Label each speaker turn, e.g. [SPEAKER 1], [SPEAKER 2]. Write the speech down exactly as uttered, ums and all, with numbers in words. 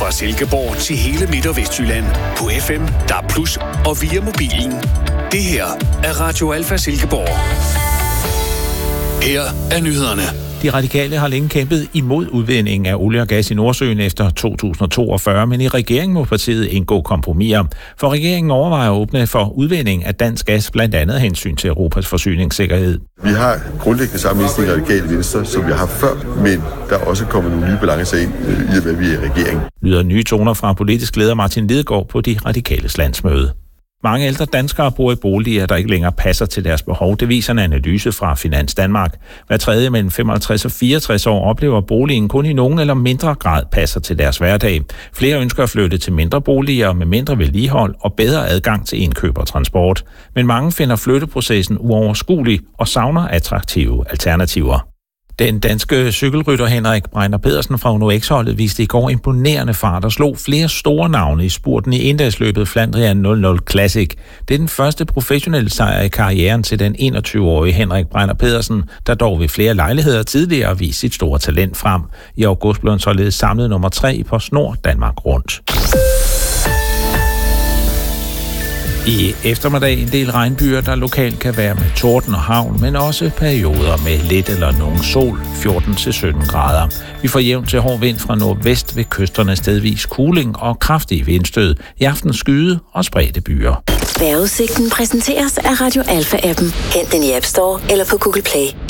[SPEAKER 1] Fra Silkeborg til hele Midt- og Vestjylland. På F M, D A B plus, og via mobilen. Det her er Radio Alfa Silkeborg. Her er nyhederne.
[SPEAKER 2] De radikale har længe kæmpet imod udvindingen af olie og gas i Nordsøen efter to tusind og toogfyrre, men i regeringen må partiet indgå kompromiser. For regeringen overvejer at åbne for udvinding af dansk gas, blandt andet hensyn til Europas forsyningssikkerhed.
[SPEAKER 3] Vi har grundlæggende samme indstilling i Radikale Venstre, som vi har haft før, men der er også kommet nogle nye balancer ind i, at vi er i regeringen.
[SPEAKER 2] Lyder nye toner fra politisk leder Martin Lidegaard på de radikales landsmøde. Mange ældre danskere bor i boliger, der ikke længere passer til deres behov. Det viser en analyse fra Finans Danmark. Hver tredje mellem femoghalvtreds og fireogtres år oplever boligen kun i nogen eller mindre grad passer til deres hverdag. Flere ønsker at flytte til mindre boliger med mindre vedligehold og bedre adgang til indkøb og transport. Men mange finder flytteprocessen uoverskuelig og savner attraktive alternativer. Den danske cykelrytter Henrik Brænder Pedersen fra Uno X-holdet viste i går imponerende fart og slog flere store navne i spurten i endagsløbet Flandrian nul nul Classic. Det er den første professionelle sejr i karrieren til den enogtyve-årige Henrik Brænder Pedersen, der dog ved flere lejligheder tidligere viste sit store talent frem. I august blev han således samlet nummer tre på Snor Danmark Rundt. I eftermiddag en del regnbyer, der lokalt kan være med torden og hagl, men også perioder med lidt eller nogen sol, fjorten til sytten grader. Vi får jævnt til hård vind fra nordvest ved kysterne, stedvis kuling og kraftig vindstød. I aften skyde og spredte byer.
[SPEAKER 4] Vejrudsigten præsenteres af Radio Alfa-appen. Hent den i App Store eller på Google Play.